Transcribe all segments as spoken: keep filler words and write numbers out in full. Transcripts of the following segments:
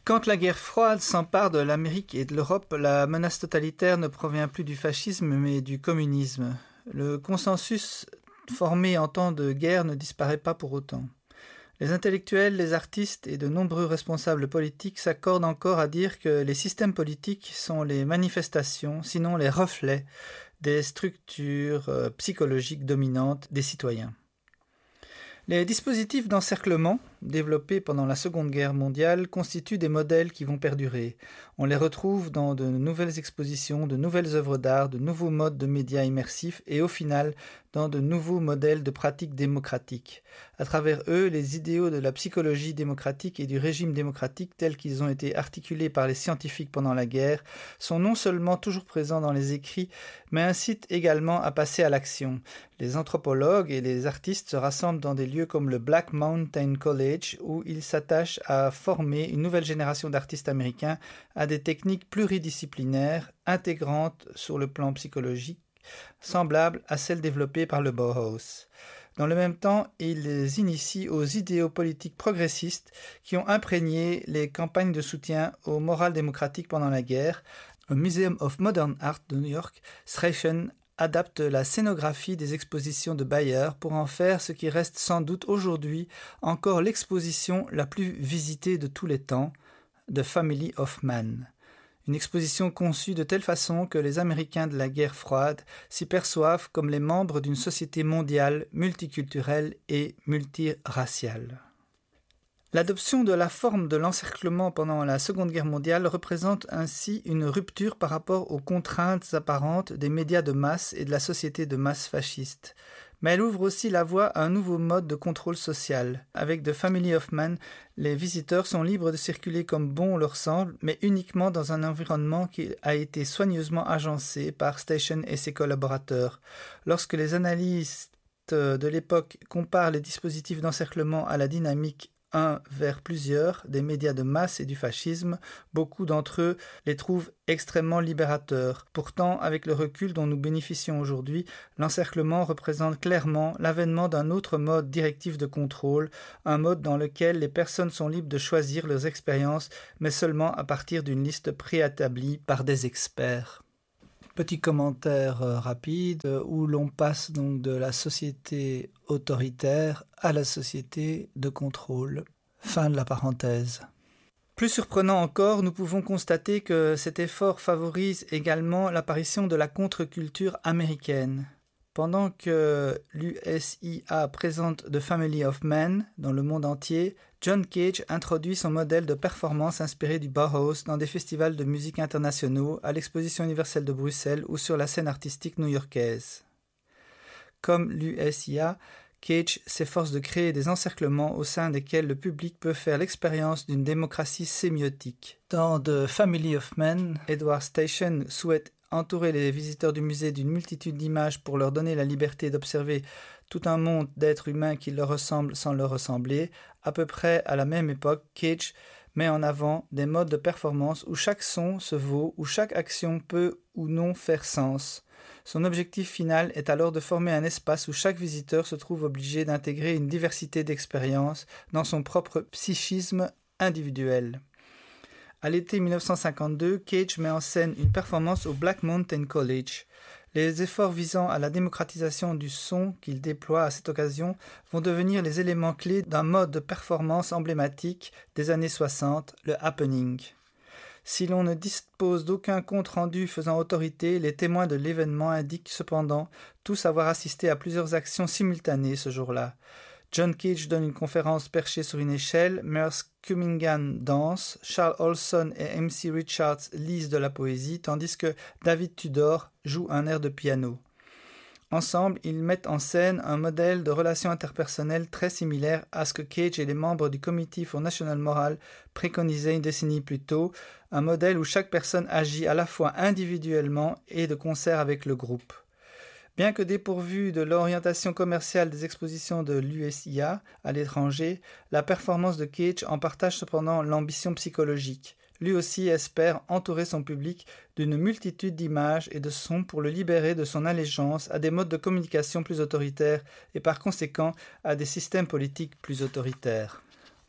Quand la guerre froide s'empare de l'Amérique et de l'Europe, la menace totalitaire ne provient plus du fascisme mais du communisme. Le consensus formé en temps de guerre ne disparaît pas pour autant. Les intellectuels, les artistes et de nombreux responsables politiques s'accordent encore à dire que les systèmes politiques sont les manifestations, sinon les reflets, des structures euh, psychologiques dominantes des citoyens. Les dispositifs d'encerclement, développés pendant la Seconde Guerre mondiale, constituent des modèles qui vont perdurer. On les retrouve dans de nouvelles expositions, de nouvelles œuvres d'art, de nouveaux modes de médias immersifs et au final, dans de nouveaux modèles de pratiques démocratiques. À travers eux, les idéaux de la psychologie démocratique et du régime démocratique tels qu'ils ont été articulés par les scientifiques pendant la guerre sont non seulement toujours présents dans les écrits, mais incitent également à passer à l'action. Les anthropologues et les artistes se rassemblent dans des lieux comme le Black Mountain College où ils s'attachent à former une nouvelle génération d'artistes américains à des techniques pluridisciplinaires, intégrantes sur le plan psychologique, semblables à celles développées par le Bauhaus. Dans le même temps, ils les initient aux idéaux politiques progressistes qui ont imprégné les campagnes de soutien au moral démocratique pendant la guerre. Au Museum of Modern Art de New York, Strachan adapte la scénographie des expositions de Bayer pour en faire ce qui reste sans doute aujourd'hui encore l'exposition la plus visitée de tous les temps, The Family of Man. Une exposition conçue de telle façon que les Américains de la guerre froide s'y perçoivent comme les membres d'une société mondiale, multiculturelle et multiraciale. L'adoption de la forme de l'encerclement pendant la Seconde Guerre mondiale représente ainsi une rupture par rapport aux contraintes apparentes des médias de masse et de la société de masse fasciste. Mais elle ouvre aussi la voie à un nouveau mode de contrôle social. Avec The Family of Man, les visiteurs sont libres de circuler comme bon leur semble, mais uniquement dans un environnement qui a été soigneusement agencé par Strachan et ses collaborateurs. Lorsque les analystes de l'époque comparent les dispositifs d'encerclement à la dynamique un vers plusieurs des médias de masse et du fascisme, beaucoup d'entre eux les trouvent extrêmement libérateurs. Pourtant, avec le recul dont nous bénéficions aujourd'hui, l'encerclement représente clairement l'avènement d'un autre mode directif de contrôle, un mode dans lequel les personnes sont libres de choisir leurs expériences, mais seulement à partir d'une liste préétablie par des experts. Petit commentaire euh, rapide euh, où l'on passe donc de la société autoritaire à la société de contrôle. Fin de la parenthèse. Plus surprenant encore, nous pouvons constater que cet effort favorise également l'apparition de la contre-culture américaine. Pendant que l'U S I A présente The Family of Man dans le monde entier, John Cage introduit son modèle de performance inspiré du Bauhaus dans des festivals de musique internationaux, à l'Exposition universelle de Bruxelles ou sur la scène artistique new-yorkaise. Comme l'U S I A, Cage s'efforce de créer des encerclements au sein desquels le public peut faire l'expérience d'une démocratie sémiotique. Dans The Family of Man, Edward Strachan souhaite entourer les visiteurs du musée d'une multitude d'images pour leur donner la liberté d'observer tout un monde d'êtres humains qui leur ressemblent sans leur ressembler. À peu près à la même époque, Cage met en avant des modes de performance où chaque son se vaut, où chaque action peut ou non faire sens. Son objectif final est alors de former un espace où chaque visiteur se trouve obligé d'intégrer une diversité d'expériences dans son propre psychisme individuel. À l'été dix-neuf cent cinquante-deux, Cage met en scène une performance au Black Mountain College. Les efforts visant à la démocratisation du son qu'il déploie à cette occasion vont devenir les éléments clés d'un mode de performance emblématique des années soixante, le happening. Si l'on ne dispose d'aucun compte-rendu faisant autorité, les témoins de l'événement indiquent cependant tous avoir assisté à plusieurs actions simultanées ce jour-là. John Cage donne une conférence perchée sur une échelle, Merce Cunningham danse, Charles Olson et M C Richards lisent de la poésie, tandis que David Tudor joue un air de piano. Ensemble, ils mettent en scène un modèle de relation interpersonnelle très similaire à ce que Cage et les membres du Committee for National Moral préconisaient une décennie plus tôt, un modèle où chaque personne agit à la fois individuellement et de concert avec le groupe. Bien que dépourvue de l'orientation commerciale des expositions de l'U S I A à l'étranger, la performance de Cage en partage cependant l'ambition psychologique. Lui aussi espère entourer son public d'une multitude d'images et de sons pour le libérer de son allégeance à des modes de communication plus autoritaires et par conséquent à des systèmes politiques plus autoritaires.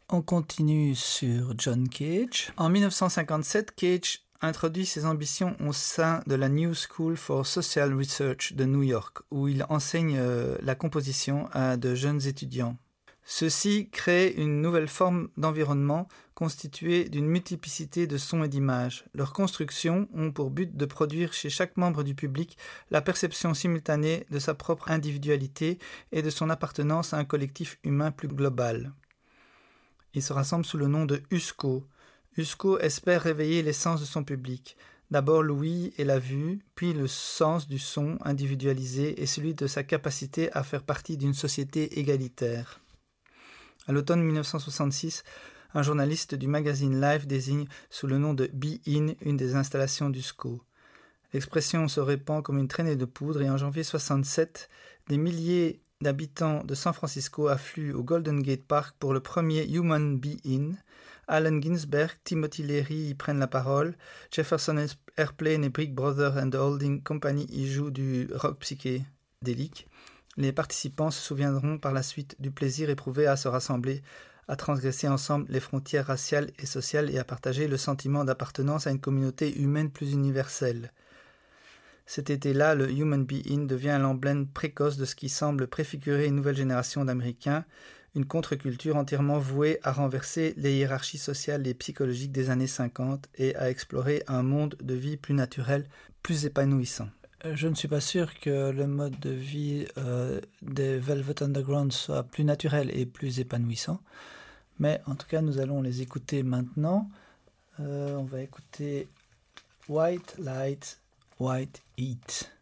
On continue sur John Cage. En dix-neuf cent cinquante-sept, Cage introduit ses ambitions au sein de la New School for Social Research de New York, où il enseigne euh, la composition à de jeunes étudiants. Ceux-ci créent une nouvelle forme d'environnement constituée d'une multiplicité de sons et d'images. Leurs constructions ont pour but de produire chez chaque membre du public la perception simultanée de sa propre individualité et de son appartenance à un collectif humain plus global. Ils se rassemblent sous le nom de U S C O. U S C O espère réveiller les sens de son public. D'abord l'ouïe et la vue, puis le sens du son individualisé et celui de sa capacité à faire partie d'une société égalitaire. À l'automne dix-neuf cent soixante-six, un journaliste du magazine Life désigne sous le nom de Be In une des installations d'U S C O. L'expression se répand comme une traînée de poudre et en janvier soixante-sept, des milliers d'habitants de San Francisco affluent au Golden Gate Park pour le premier Human Be In. Allen Ginsberg, Timothy Leary y prennent la parole, Jefferson Airplane et Brick Brothers and the Holding Company y jouent du rock psychédélique. Les participants se souviendront par la suite du plaisir éprouvé à se rassembler, à transgresser ensemble les frontières raciales et sociales et à partager le sentiment d'appartenance à une communauté humaine plus universelle. Cet été-là, le Human Be In devient l'emblème précoce de ce qui semble préfigurer une nouvelle génération d'Américains, une contre-culture entièrement vouée à renverser les hiérarchies sociales et psychologiques des années cinquante et à explorer un monde de vie plus naturel, plus épanouissant. Je ne suis pas sûr que le mode de vie euh, des Velvet Underground soit plus naturel et plus épanouissant, mais en tout cas nous allons les écouter maintenant. Euh, on va écouter White Light, White Heat.